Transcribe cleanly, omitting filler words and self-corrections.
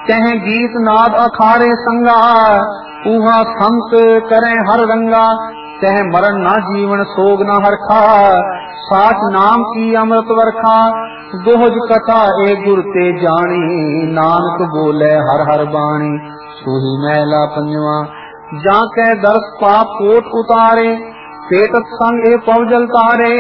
चाहे गीत नाद अखाड़े संगा, ऊहा संत करें हर रंगा। चाहे मरण ना जीवन सोग न हरखा, साच नाम की अमृत वर्खा। दोहज कथा ए गुर ते जानी, नानक बोले हर हर बाणी। सूही महला पंजवा, जाके दर्श पाप कोट उतारे, पेटत संग ए पवजल तारे।